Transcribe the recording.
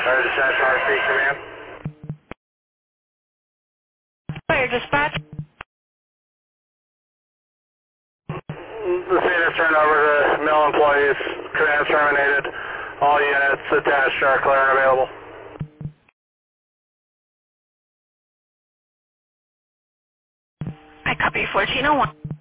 Dispatch RC command. Fire dispatch. The scene is turned over to mill employees. Command terminated. All units attached are clear and available. I copy 1401.